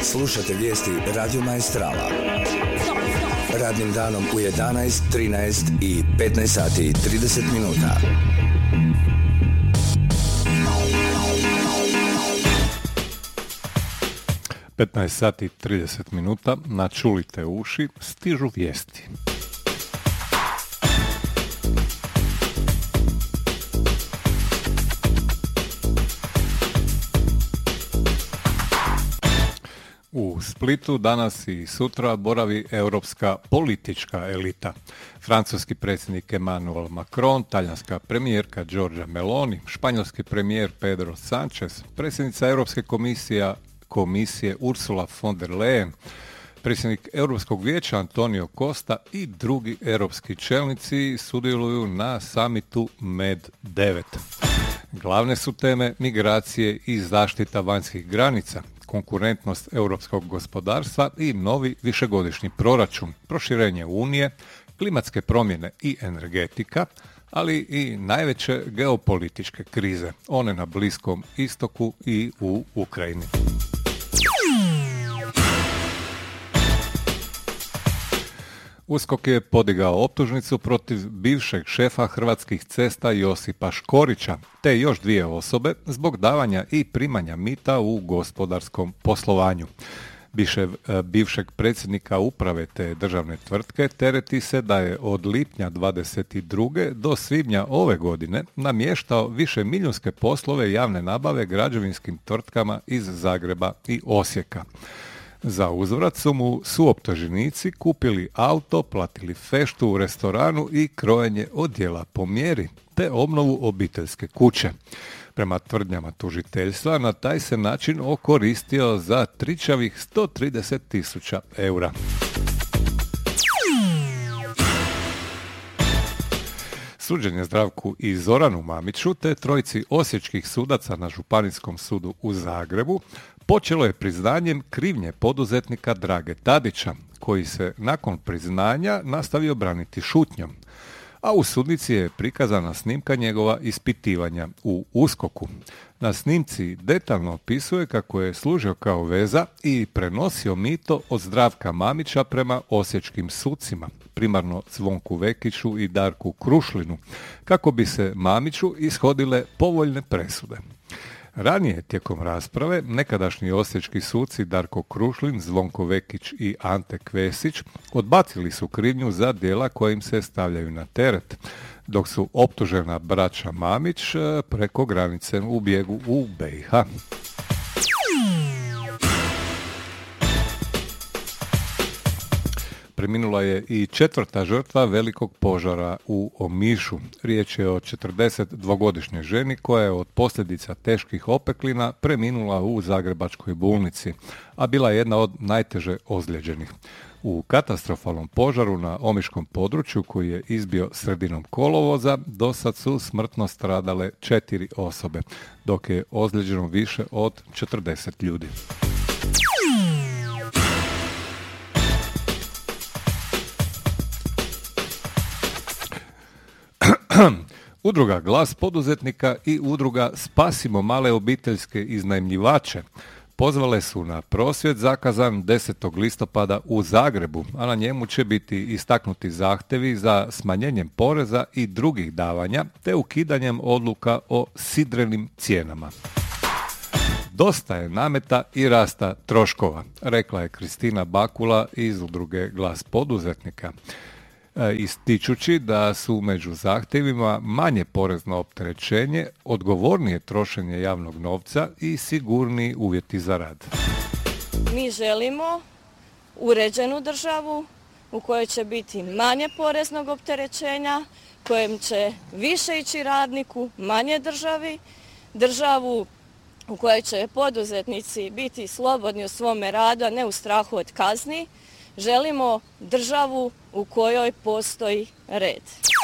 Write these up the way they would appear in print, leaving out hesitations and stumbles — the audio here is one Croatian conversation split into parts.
Slušate vijesti Radio Maestrala. Radnim danom u 11, 13 i 15 sati i 30 minuta. Petnaest sati 30 minuta, načulite uši, stižu vijesti. U Splitu danas i sutra boravi europska politička elita. Francuski predsjednik Emmanuel Macron, talijanska premijerka Giorgia Meloni, španjolski premijer Pedro Sanchez, predsjednica Europske komisije Ursula von der Leyen, predsjednik Europskog vijeća Antonio Costa i drugi europski čelnici sudjeluju na samitu MED9. Glavne su teme migracije i zaštita vanjskih granica, konkurentnost europskog gospodarstva i novi višegodišnji proračun, proširenje Unije, klimatske promjene i energetika, ali i najveće geopolitičke krize, one na Bliskom istoku i u Ukrajini. USKOK je podigao optužnicu protiv bivšeg šefa Hrvatskih cesta Josipa Škorića, te još dvije osobe zbog davanja i primanja mita u gospodarskom poslovanju. Bivšeg predsjednika uprave te državne tvrtke tereti se da je od lipnja 22. do svibnja ove godine namještao višemilijunske poslove javne nabave građevinskim tvrtkama iz Zagreba i Osijeka. Za uzvrat su mu suoptuženici kupili auto, platili feštu u restoranu i krojenje odjela po mjeri, te obnovu obiteljske kuće. Prema tvrdnjama tužiteljstva, na taj se način okoristio za tričavih 130.000 eura. Suđenje Zdravku i Zoranu Mamiću te trojici osječkih sudaca na Županijskom sudu u Zagrebu počelo je priznanjem krivnje poduzetnika Drage Tadića, koji se nakon priznanja nastavio braniti šutnjom. A u sudnici je prikazana snimka njegova ispitivanja u USKOK-u. Na snimci detaljno opisuje kako je služio kao veza i prenosio mito od Zdravka Mamića prema osječkim sucima, primarno Zvonku Vekiću i Darku Krušlinu, kako bi se Mamiću ishodile povoljne presude. Ranije tijekom rasprave nekadašnji osječki suci Darko Krušlin, Zvonko Vekić i Ante Kvesić odbacili su krivnju za djela koja im se stavljaju na teret, dok su optužena braća Mamić preko granice u bijegu u BiH. Preminula je i četvrta žrtva velikog požara u Omišu. Riječ je o 42-godišnjoj ženi koja je od posljedica teških opeklina preminula u Zagrebačkoj bolnici, a bila je jedna od najteže ozlijeđenih. U katastrofalnom požaru na omiškom području koji je izbio sredinom kolovoza, do sad su smrtno stradale 4 osobe, dok je ozlijeđeno više od 40 ljudi. Udruga Glas poduzetnika i udruga Spasimo male obiteljske iznajmljivače pozvale su na prosvjed zakazan 10. listopada u Zagrebu, a na njemu će biti istaknuti zahtjevi za smanjenjem poreza i drugih davanja te ukidanjem odluka o sidrenim cijenama. Dosta je nameta i rasta troškova, rekla je Kristina Bakula iz udruge Glas poduzetnika, ističući da su među zahtjevima manje porezno opterećenje, odgovornije trošenje javnog novca i sigurniji uvjeti za rad. Mi želimo uređenu državu u kojoj će biti manje poreznog opterećenja, kojem će više ići radniku, manje državi, državu u kojoj će poduzetnici biti slobodni u svome radu, a ne u strahu od kazni. Želimo državu u kojoj postoji red.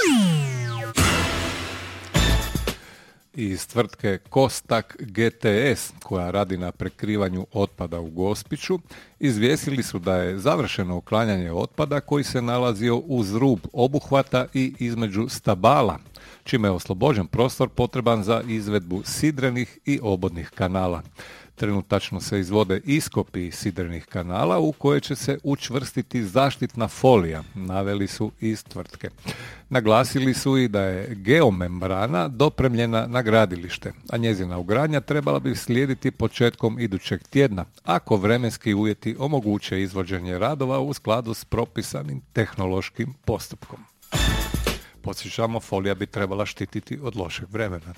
Iz tvrtke Kostak GTS, koja radi na prekrivanju otpada u Gospiću, izvijestili su da je završeno uklanjanje otpada koji se nalazio uz rub obuhvata i između stabala, čime je oslobođen prostor potreban za izvedbu sidrenih i obodnih kanala. Trenutačno se izvode iskopi sidrenih kanala u koje će se učvrstiti zaštitna folija, naveli su iz tvrtke. Naglasili su i da je geomembrana dopremljena na gradilište, a njezina ugradnja trebala bi slijediti početkom idućeg tjedna, ako vremenski uvjeti omoguće izvođenje radova u skladu s propisanim tehnološkim postupkom. Podsjećamo, folija bi trebala štititi od lošeg vremena.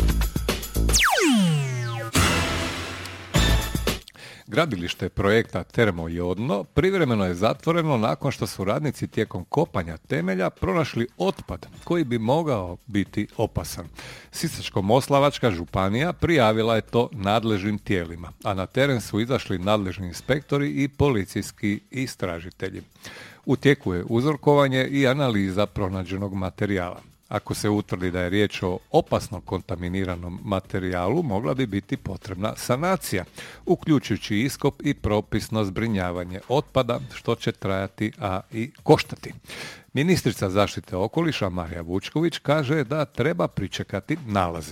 Gradilište projekta Termojodno privremeno je zatvoreno nakon što su radnici tijekom kopanja temelja pronašli otpad koji bi mogao biti opasan. Sisačko-moslavačka županija prijavila je to nadležnim tijelima, a na teren su izašli nadležni inspektori i policijski istražitelji. U tijeku je uzorkovanje i analiza pronađenog materijala. Ako se utvrdi da je riječ o opasno kontaminiranom materijalu, mogla bi biti potrebna sanacija, uključujući iskop i propisno zbrinjavanje otpada, što će trajati, a i koštati. Ministrica zaštite okoliša Marija Vučković kaže da treba pričekati nalaze.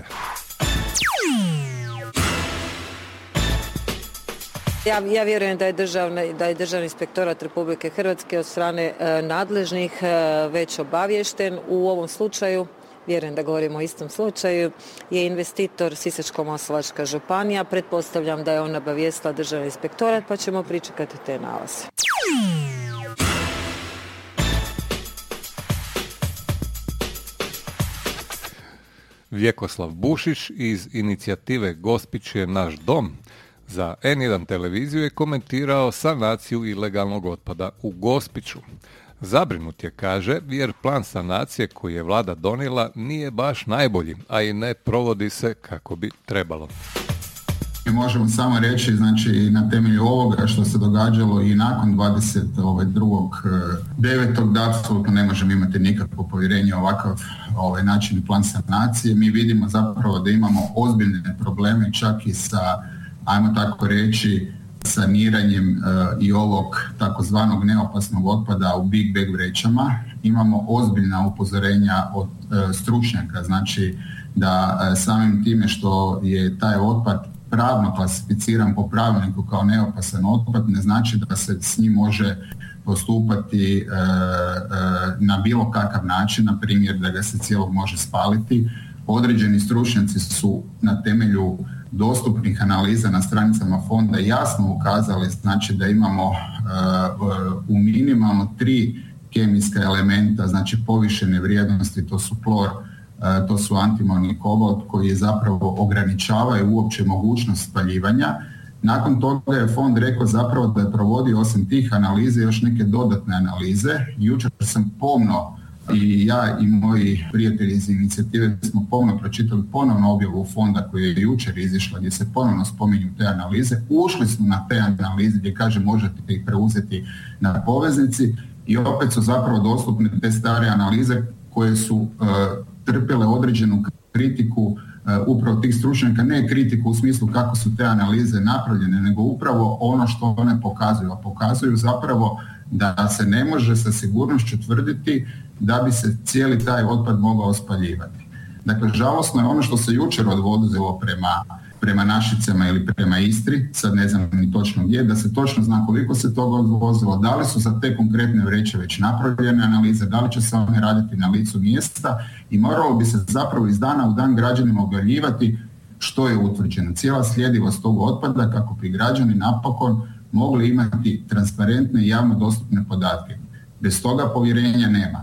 Ja vjerujem da je Državni inspektorat Republike Hrvatske od strane nadležnih već obaviješten. U ovom slučaju, vjerujem da govorimo o istom slučaju, je investitor Sisačko-moslavačka županija. Pretpostavljam da je ona obavijestila Državni inspektorat, pa ćemo pričekati te nalaze. Vjekoslav Bušić iz inicijative Gospić je naš dom za N1 televiziju je komentirao sanaciju ilegalnog otpada u Gospiću. Zabrinut je, kaže, jer plan sanacije koji je vlada donijela nije baš najbolji, a i ne provodi se kako bi trebalo. Možemo samo reći, znači, na temelju ovoga što se događalo i nakon 22.9. da apsolutno ne možemo imati nikakvo povjerenje u ovakav način plan sanacije. Mi vidimo zapravo da imamo ozbiljne probleme čak i sa, ajmo tako reći, saniranjem i ovog takozvanog neopasnog otpada u big bag vrećama. Imamo ozbiljna upozorenja od stručnjaka, znači da samim time što je taj otpad pravno klasificiran po pravilniku kao neopasan otpad, ne znači da se s njim može postupati na bilo kakav način, na primjer da ga se cijelog može spaliti. Određeni stručnjaci su na temelju dostupnih analiza na stranicama fonda jasno ukazali, znači da imamo u minimalno 3 kemijska elementa, znači povišene vrijednosti, to su klor, to su antimon i kobalt, koji zapravo ograničavaju uopće mogućnost spaljivanja. Nakon toga je fond rekao zapravo da je provodio osim tih analize još neke dodatne analize. Jučer sam pomno, i ja i moji prijatelji iz inicijative smo pomno pročitali ponovno objavu fonda koja je jučer izišla, gdje se ponovno spominju te analize. Ušli smo na te analize gdje kaže možete ih preuzeti na poveznici i opet su zapravo dostupne te stare analize koje su trpjele određenu kritiku upravo tih stručnjaka, ne kritiku u smislu kako su te analize napravljene, nego upravo ono što one pokazuju. A pokazuju zapravo da se ne može sa sigurnošću tvrditi da bi se cijeli taj otpad mogao spaljivati. Dakle, žalosno je ono što se jučer odvozilo prema Našicama ili prema Istri, sad ne znam ni točno gdje, da se točno zna koliko se toga odvozilo, da li su za te konkretne vreće već napravljene analize, da li će se one raditi na licu mjesta i moralo bi se zapravo iz dana u dan građanima objavljivati što je utvrđeno. Cijela sljedivost tog otpada kako bi građani napokon mogli imati transparentne i javno dostupne podatke. Bez toga povjerenja nema.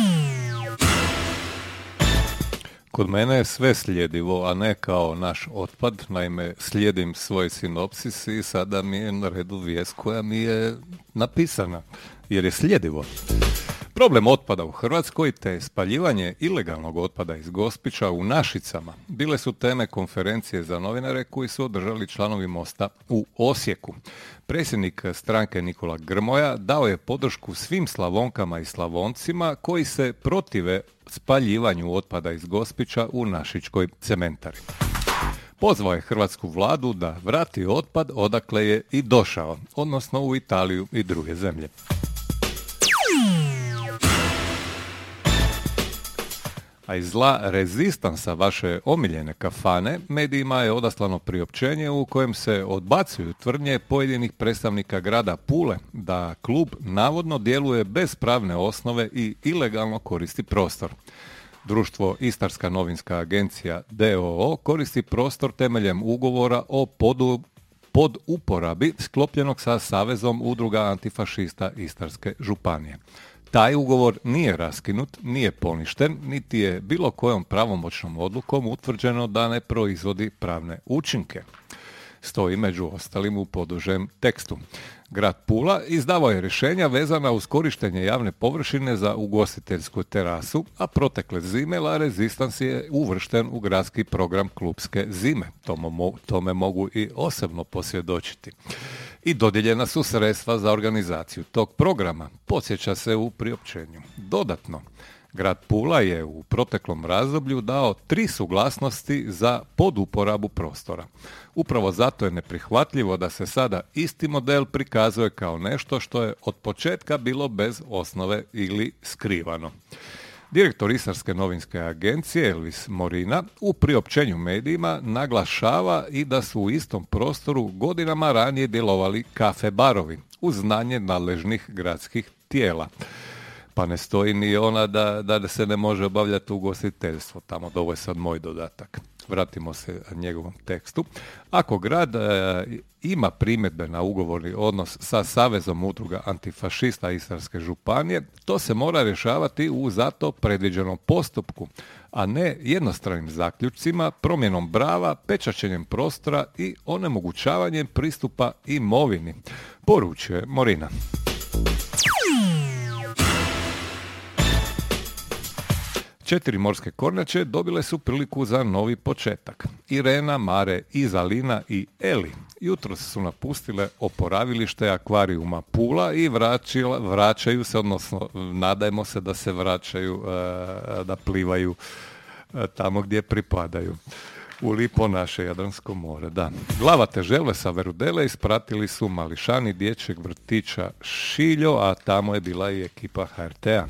Kod mene je sve sljedivo, a ne kao naš otpad. Naime, slijedim svoj sinopsis i sada mi je na redu vijest koja mi je napisana, jer je sljedivo. Problem otpada u Hrvatskoj te spaljivanje ilegalnog otpada iz Gospića u Našicama bile su teme konferencije za novinare koji su održali članovi Mosta u Osijeku. Predsjednik stranke Nikola Grmoja dao je podršku svim Slavonkama i Slavoncima koji se protive spaljivanju otpada iz Gospića u našičkoj cementari. Pozvao je hrvatsku vladu da vrati otpad odakle je i došao, odnosno u Italiju i druge zemlje. A iz zla rezistansa vaše omiljene kafane medijima je odaslano priopćenje u kojem se odbacuju tvrdnje pojedinih predstavnika grada Pule da klub navodno djeluje bez pravne osnove i ilegalno koristi prostor. Društvo Istarska novinska agencija d.o.o. koristi prostor temeljem ugovora o poduporabi sklopljenog sa Savezom udruga antifašista Istarske županije. Taj ugovor nije raskinut, nije poništen, niti je bilo kojom pravomoćnom odlukom utvrđeno da ne proizvodi pravne učinke. Stoji među ostalim u podužem tekstu. Grad Pula izdavao je rješenja vezana uz korištenje javne površine za ugostiteljsku terasu, a protekle zime La Rezistans je uvršten u gradski program klubske zime. Tome mogu i osobno posvjedočiti. I dodijeljena su sredstva za organizaciju tog programa, podsjeća se u priopćenju. Dodatno, grad Pula je u proteklom razdoblju dao 3 suglasnosti za poduporabu prostora. Upravo zato je neprihvatljivo da se sada isti model prikazuje kao nešto što je od početka bilo bez osnove ili skrivano. Direktor Istarske novinske agencije Elvis Morina u priopćenju medijima naglašava i da su u istom prostoru godinama ranije djelovali kafe barovi uz znanje nadležnih gradskih tijela. Pa ne stoji ni ona da se ne može obavljati ugostiteljstvo tamo, ovo je sad moj dodatak. Vratimo se njegovom tekstu. Ako grad ima primjedbe na ugovorni odnos sa Savezom udruga antifašista Istarske županije, to se mora rješavati u zato predviđenom postupku, a ne jednostranim zaključcima, promjenom brava, pečaćenjem prostora i onemogućavanjem pristupa imovini, poručuje Morina. Četiri morske kornjače dobile su priliku za novi početak. Irena, Mare, Izalina i Eli jutros su napustile oporavilište akvarijuma Pula i vraćaju se, odnosno nadajmo se da se vraćaju, da plivaju tamo gdje pripadaju. U lipo naše Jadransko more, da. Glavate žele sa Verudele ispratili su mališani dječjeg vrtića Šiljo, a tamo je bila i ekipa HRT-a.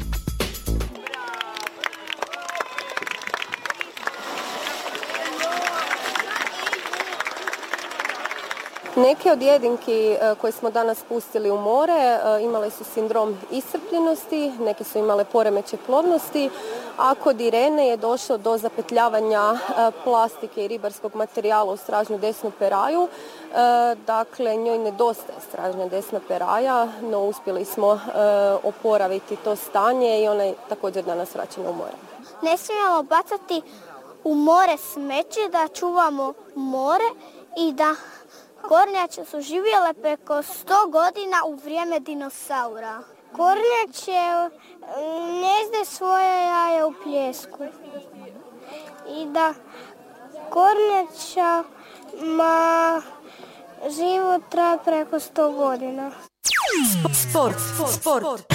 Neke od jedinki koje smo danas pustili u more imale su sindrom iscrpljenosti, neke su imale poremećaj plodnosti, a kod Irene je došlo do zapetljavanja plastike i ribarskog materijala u stražnju desnu peraju. Dakle, njoj nedostaje stražnja desna peraja, no uspjeli smo oporaviti to stanje i ona je također danas vraćena u more. Ne smijemo bacati u more smeće, da čuvamo more i da kornjače su živjele preko 100 godina u vrijeme dinosaura. Kornjače gnijezde svoje jaje u pijesku. I da kornjačama život traje preko 100 godina. Sport.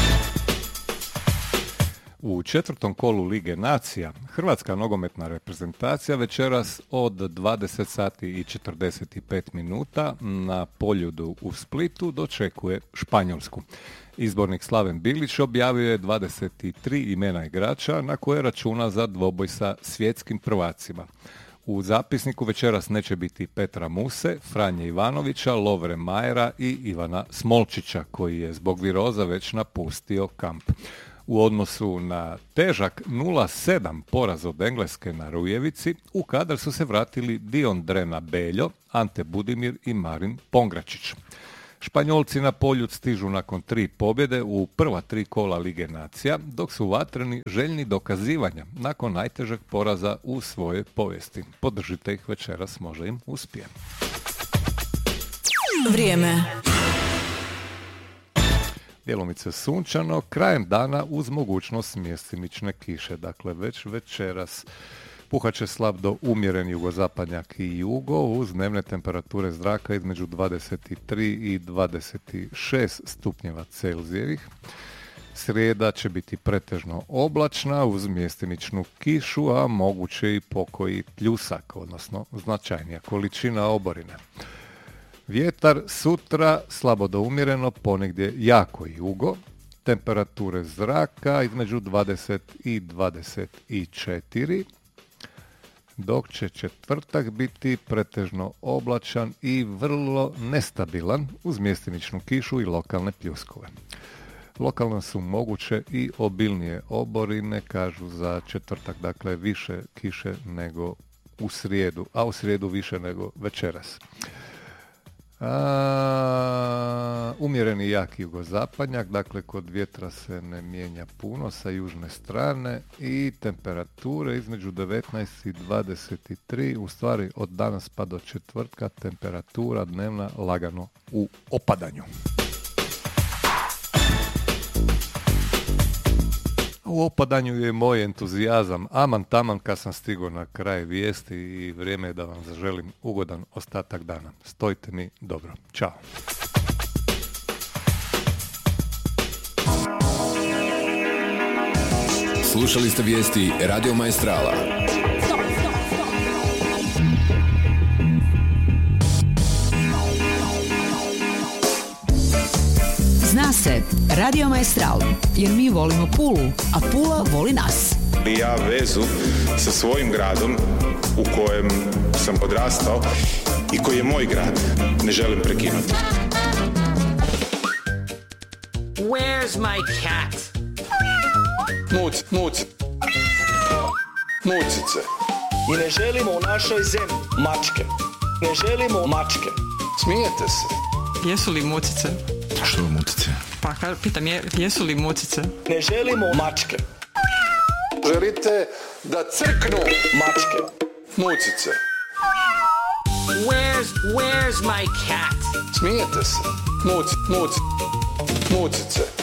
U četvrtom kolu Lige nacija Hrvatska nogometna reprezentacija večeras od 20 sati i 45 minuta na Poljudu u Splitu dočekuje Španjolsku. Izbornik Slaven Bilić objavio je 23 imena igrača na koje računa za dvoboj sa svjetskim prvacima. U zapisniku večeras neće biti Petra Muse, Franje Ivanovića, Lovre Majera i Ivana Smolčića, koji je zbog viroza već napustio kamp. U odnosu na težak 0-7 poraz od Engleske na Rujevici, u kadar su se vratili Dion Drena Beljo, Ante Budimir i Marin Pongračić. Španjolci na Poljud stižu nakon 3 pobjede u prva 3 kola Lige nacija, dok su vatreni željni dokazivanja nakon najtežeg poraza u svojoj povijesti. Podržite ih večeras, možda im uspije. Vrijeme. Djelomice sunčano, krajem dana uz mogućnost mjestimične kiše. Dakle, već večeras puhaće slab do umjeren jugozapadnjak i jugo uz dnevne temperature zraka između 23 i 26 stupnjeva Celzijevih. Srijeda će biti pretežno oblačna uz mjestimičnu kišu, a moguće i pokoji pljusak, odnosno značajnija količina oborine. Vjetar sutra slabo do umjereno, ponegdje jako jugo, Temperature zraka između 20 i 24, dok će četvrtak biti pretežno oblačan i vrlo nestabilan uz mjestimičnu kišu i lokalne pljuskove. Lokalno su moguće i obilnije oborine, kažu za četvrtak, dakle više kiše nego u srijedu, a u srijedu više nego večeras. Umjereni jak jugozapadnjak, dakle kod vjetra se ne mijenja puno sa južne strane i temperature između 19 i 23, u stvari od danas pa do četvrtka temperatura dnevna lagano u opadanju. U opadanju je moj entuzijazam, aman taman kad sam stigao na kraj vijesti i vrijeme je da vam zaželim ugodan ostatak dana. Stojite mi dobro. Ćao. Slušali ste vijesti Radio Maestrala. Zna se, Radio Maestral, jer mi volimo Pulu, a Pula voli nas. I ja vezu sa svojim gradom u kojem sam odrastao i koji je moj grad ne želim prekinuti. Where's my cat? Muc, muc. Mucice. I ne želimo u našoj zemlji mačke. Ne želimo mačke. Smijete se. Jesu li mucice? Što je mucice? Pa pitam, jesu li mucice? Ne želimo mačke. Želite da crknu Mačke. mucice. Where's my cat? Smijete se. Muc, muc. Mucice.